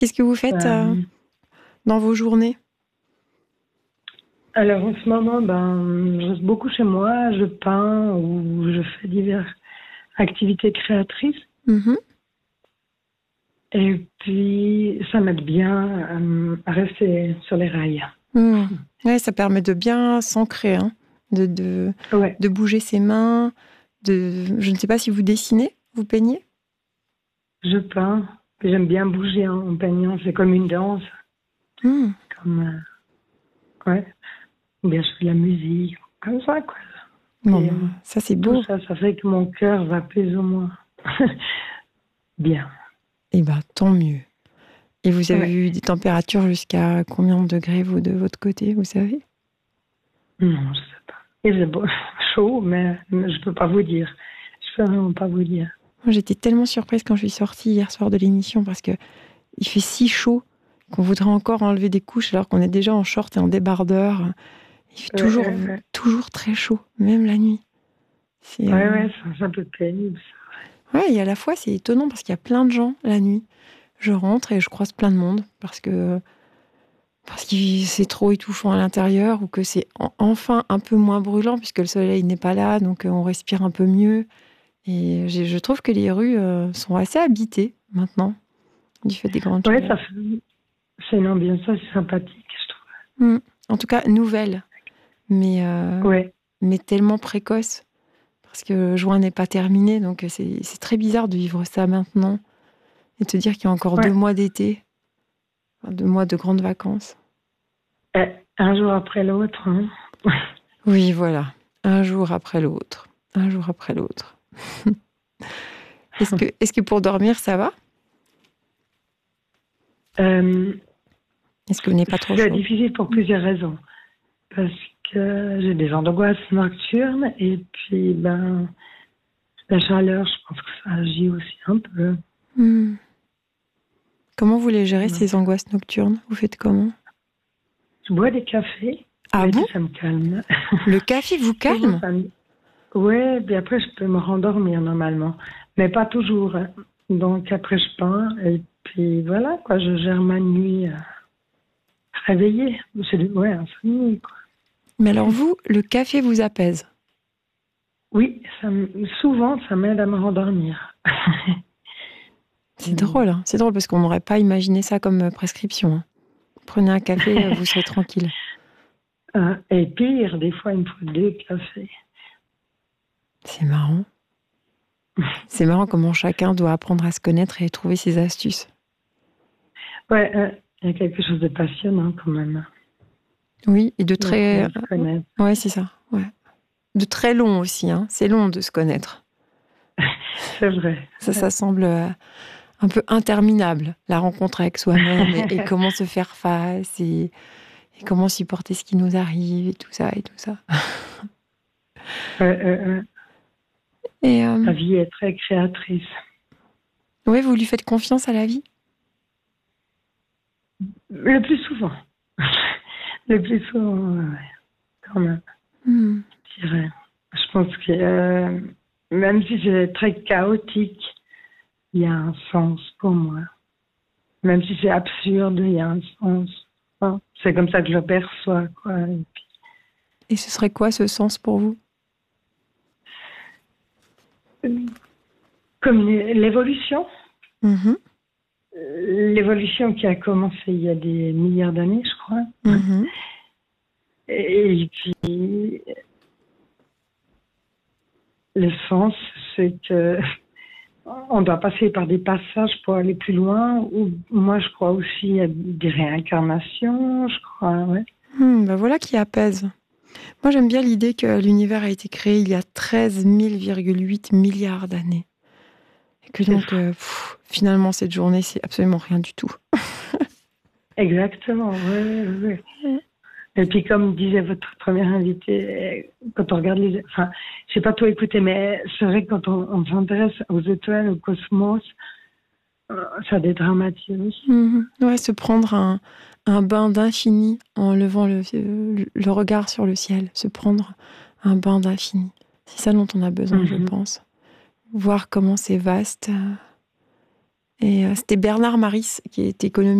Qu'est-ce que vous faites Euh, dans vos journées? alors en ce moment, je reste beaucoup chez moi, je peins ou je fais diverses activités créatrices. Mhm. Et puis, ça m'aide bien à rester sur les rails. Hmm. Ouais, ça permet de bien s'ancrer, hein, de, de, Ouais, de bouger ses mains. Je ne sais pas si vous dessinez, vous peignez? je peins. J'aime bien bouger en peignant. C'est comme une danse. Hmm. Comme, ouais. Ou bien je fais de la musique. Comme ça, quoi. Bon, Et bah, ça c'est tout beau. ça, ça fait que mon cœur va plus ou moins bien. Eh ben, tant mieux. Et vous avez Ouais. eu des températures jusqu'à combien de degrés, vous, de votre côté, vous savez? Non, je sais pas. Il faisait chaud, mais je peux pas vous dire. Je peux vraiment pas vous dire. Moi, j'étais tellement surprise quand je suis sortie hier soir de l'émission parce que il fait si chaud qu'on voudrait encore enlever des couches alors qu'on est déjà en short et en débardeur. Il fait Ouais, toujours, ouais, ouais. toujours très chaud, même la nuit. C'est, Ouais, ouais, c'est un peu pénible. ouais, et à la fois, c'est étonnant parce qu'il y a plein de gens la nuit. Je rentre et je croise plein de monde parce que c'est trop étouffant à l'intérieur ou que c'est enfin un peu moins brûlant puisque le soleil n'est pas là, donc on respire un peu mieux. Et je trouve que les rues sont assez habitées maintenant du fait des grandes Ouais, chaleurs. c'est une ambiance assez sympathique, je trouve. Hmm. En tout cas, nouvelle, mais, Ouais, mais tellement précoce parce que juin n'est pas terminé, donc c'est très bizarre de vivre ça maintenant et de te dire qu'il y a encore deux ouais. mois d'été, enfin, 2 mois de grandes vacances. Un jour après l'autre, hein. Oui, voilà, un jour après l'autre, un jour après l'autre. Est-ce que pour dormir, ça va? Euh, Est-ce que vous n'êtes pas trop c'est chaud? difficile pour plusieurs raisons. Parce que j'ai des angoisses nocturnes et puis, la chaleur, je pense que ça agit aussi un peu. Hmm. Comment vous les gérez, Donc, ces angoisses nocturnes? Vous faites comment? je bois des cafés Ah et bon? puis ça me calme. Le café vous Souvent, calme? ouais, puis après, je peux me rendormir normalement. Mais pas toujours, hein. Donc, après, je peins et puis voilà, quoi, je gère ma nuit réveillée. Ouais, insomnie, quoi. Mais alors vous, le café vous apaise? Oui, souvent, ça m'aide à me rendormir. C'est drôle, hein. C'est drôle parce qu'on n'aurait pas imaginé ça comme prescription, hein. Prenez un café, vous serez tranquille. Et pire, des fois, il me faut 2 cafés. C'est marrant. C'est marrant comment chacun doit apprendre à se connaître et trouver ses astuces. Ouais, il y a quelque chose de passionnant quand même, Oui, et de très... d'apprendre à se connaître. Ouais, c'est ça. Ouais. De très long aussi, hein. C'est long de se connaître. C'est vrai. Ça semble un peu interminable, la rencontre avec soi-même et comment se faire face et comment supporter ce qui nous arrive et tout ça et tout ça. Ouais. Et La vie est très créatrice. ouais, vous lui faites confiance à la vie? Le plus souvent. Le plus souvent, ouais, quand même, Hmm. je dirais. Je pense que même si c'est très chaotique, il y a un sens pour moi. Même si c'est absurde, il y a un sens. Hein. C'est comme ça que je le perçois, quoi. Et ce serait quoi ce sens pour vous? Comme l'évolution. Mhm. L'évolution qui a commencé il y a des milliards d'années, je crois. Ouais. Mhm. Et puis, le sens, c'est que on doit passer par des passages pour aller plus loin. Ou moi, je crois aussi à des réincarnations, je crois, ouais. Ben voilà qui apaise. Moi, j'aime bien l'idée que l'univers a été créé il y a 13 000,8 milliards d'années. Et que C'est donc, ça. finalement, cette journée, c'est absolument rien du tout. Exactement, ouais. Et puis, comme disait votre première invitée, quand on regarde enfin, je sais pas tout écouter, mais c'est vrai que quand on s'intéresse aux étoiles, au cosmos, ça dédramatise aussi. Mhm. Ouais, se prendre un bain d'infini en levant le regard sur le ciel. Se prendre un bain d'infini. C'est ça dont on a besoin, je Mhm. pense. Voir comment c'est vaste Et c'était Bernard Maris, qui est économiste